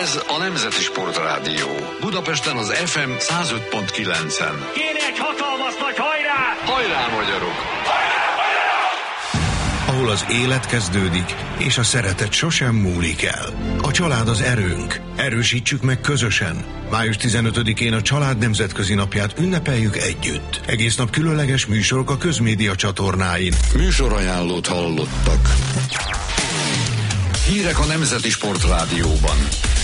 Ez a Nemzeti Sportrádió. Budapesten az FM 105.9-en. Kéne egy hatalmas nagy hajrá! Hajrá, magyarok! Ahol az élet kezdődik, és a szeretet sosem múlik el. A család az erőnk. Erősítsük meg közösen. Május 15-én a Család Nemzetközi Napját ünnepeljük együtt. Egész nap különleges műsorok a közmédia csatornáin. Műsorajánlót hallottak. Hírek a Nemzeti Sportrádióban.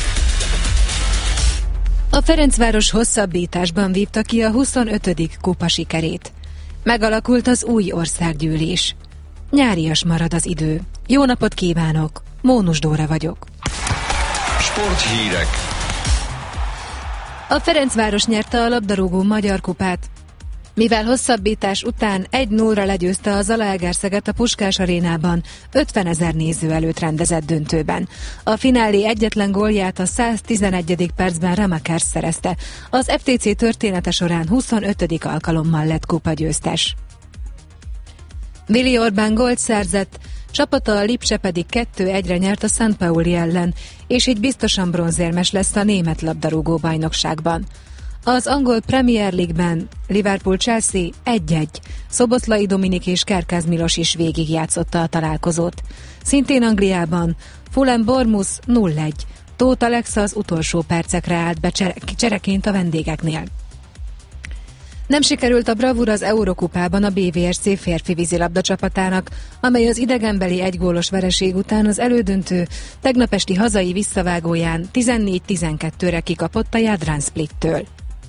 A Ferencváros hosszabbításban vívta ki a 25. kupa sikerét. Megalakult az új országgyűlés. Nyárias marad az idő. Jó napot kívánok! Mónus Dóra vagyok. Sporthírek. A Ferencváros nyerte a labdarúgó magyar kupát, mivel hosszabbítás után 1-0-ra legyőzte a Zalaegerszeget a Puskás arénában 50 000 néző előtt rendezett döntőben. A finálé egyetlen gólját a 111. percben Ramakers szerezte. Az FTC története során 25. alkalommal lett kupagyőztes. Willi Orbán gólt szerzett, csapata a Lipcse pedig 2-1-re nyert a St. Pauli ellen, és így biztosan bronzérmes lesz a német labdarúgó bajnokságban. Az angol Premier League-ben Liverpool-Chelsea 1-1, Szoboszlai Dominik és Kerkáz Milos is végigjátszotta a találkozót. Szintén Angliában Fulham-Bournemouth 0-1, Tóth Alexa az utolsó percekre állt be csereként a vendégeknél. Nem sikerült a bravúr az Eurokupában a BVSC férfi vízilabda csapatának, amely az idegenbeli egygólos vereség után az elődöntő tegnap esti hazai visszavágóján 14-12-re kikapott a Jadran Splittől.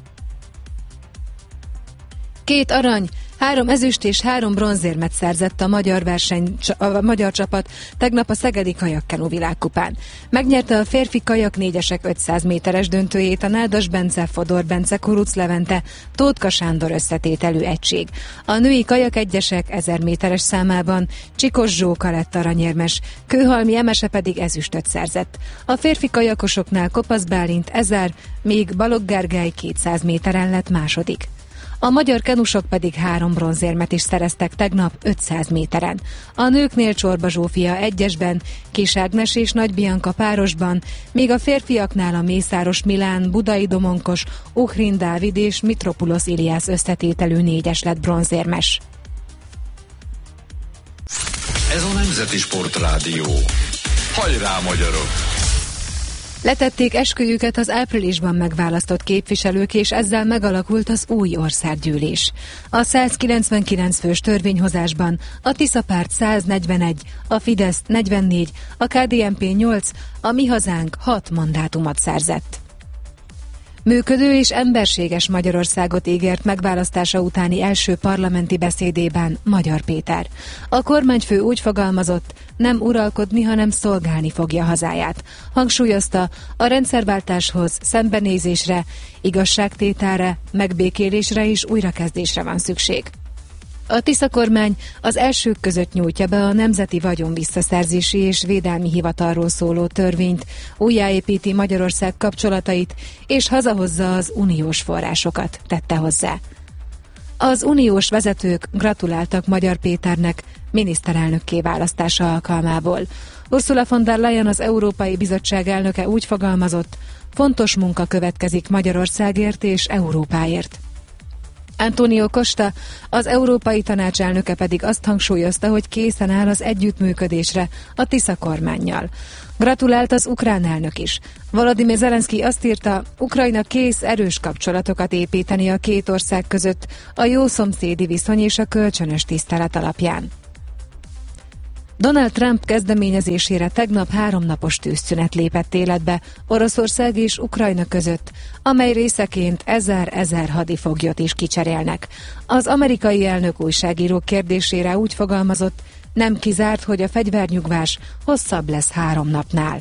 2 arany, 3 ezüst és 3 bronzérmet szerzett a magyar csapat tegnap a Szegedi Kajakkenu világkupán. Megnyerte a férfi kajak 4-esek 500 méteres döntőjét a Nádas Bence, Fodor Bence, Kuruc Levente, Tótka Sándor összetételű egység. A női kajak 1-esek 1000 méteres számában Csikos Zsóka lett aranyérmes, Kőhalmi Emese pedig ezüstöt szerzett. A férfi kajakosoknál Kopasz Bálint 1000, míg Balogh Gergely 200 méteren lett második. A magyar kenusok pedig 3 bronzérmet is szereztek tegnap 500 méteren. A nőknél Csorba Zsófia 1-esben, Kis Ágnes és Nagy Bianka párosban, míg a férfiaknál a Mészáros Milán, Budai Domonkos, Uhrin Dávid és Mitropulos Iliász összetételű 4-es lett bronzérmes. Ez a Nemzeti Sportrádió. Hajrá, magyarok! Letették esküjüket az áprilisban megválasztott képviselők, és ezzel megalakult az új országgyűlés. A 199 fős törvényhozásban a Tisza párt 141, a Fidesz 44, a KDNP 8, a Mi Hazánk 6 mandátumot szerzett. Működő és emberséges Magyarországot ígért megválasztása utáni első parlamenti beszédében Magyar Péter. A kormányfő úgy fogalmazott, nem uralkodni, hanem szolgálni fogja hazáját. Hangsúlyozta, a rendszerváltáshoz szembenézésre, igazságtételre, megbékélésre és újrakezdésre van szükség. A Tisza kormány az elsők között nyújtja be a Nemzeti Vagyon Visszaszerzési és Védelmi Hivatalról szóló törvényt, újjáépíti Magyarország kapcsolatait és hazahozza az uniós forrásokat, tette hozzá. Az uniós vezetők gratuláltak Magyar Péternek miniszterelnökké választása alkalmából. Ursula von der Leyen, az Európai Bizottság elnöke úgy fogalmazott, fontos munka következik Magyarországért és Európáért. Antonio Costa, az Európai Tanács elnöke pedig azt hangsúlyozta, hogy készen áll az együttműködésre a Tisza kormánnyal. Gratulált az ukrán elnök is. Volodymyr Zelenszky azt írta, Ukrajna kész erős kapcsolatokat építeni a két ország között a jó szomszédi viszony és a kölcsönös tisztelet alapján. Donald Trump kezdeményezésére tegnap 3 napos tűzszünet lépett életbe Oroszország és Ukrajna között, amely részeként 1000 hadifoglyot is kicserélnek. Az amerikai elnök újságírók kérdésére úgy fogalmazott, nem kizárt, hogy a fegyvernyugvás hosszabb lesz 3 napnál.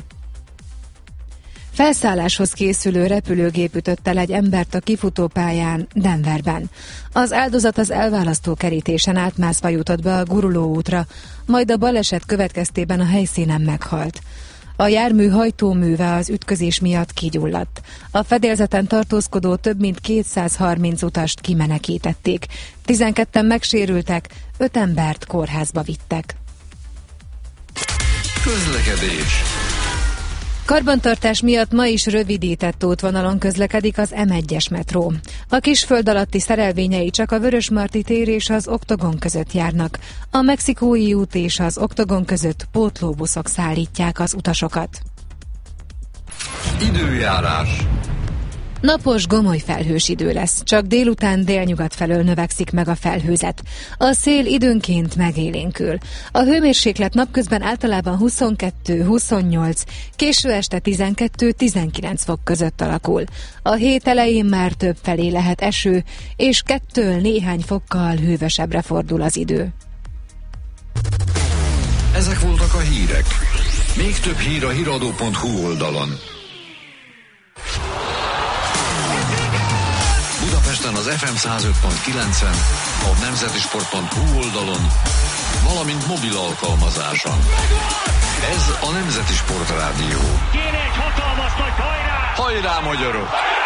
Felszálláshoz készülő repülőgép ütött el egy embert a kifutópályán Denverben. Az áldozat az elválasztó kerítésen átmászva jutott be a guruló útra, majd a baleset következtében a helyszínen meghalt. A jármű hajtóműve az ütközés miatt kigyulladt. A fedélzeten tartózkodó több mint 230 utast kimenekítették. 12-en megsérültek, 5 embert kórházba vittek. Közlekedés. Karbantartás miatt ma is rövidített útvonalon közlekedik az M1-es metró. A Kisföld alatti szerelvényei csak a Vörösmarty tér és az Oktogon között járnak. A Mexikói út és az Oktogon között pótlóbuszok szállítják az utasokat. Időjárás. Napos, gomoly felhős idő lesz, csak délután délnyugat felől növekszik meg a felhőzet. A szél időnként megélénkül. A hőmérséklet napközben általában 22-28, késő este 12-19 fok között alakul. A hét elején már több felé lehet eső, és 2 néhány fokkal hűvösebbre fordul az idő. Ezek voltak a hírek. Még több hír a hiradó.hu oldalon. Budapesten az FM 105.9-en, a nemzetisport.hu oldalon, valamint mobil alkalmazáson. Ez a Nemzeti Sport Rádió. Kéne egy hatalmas nagy hajrá! Hajrá, magyarok!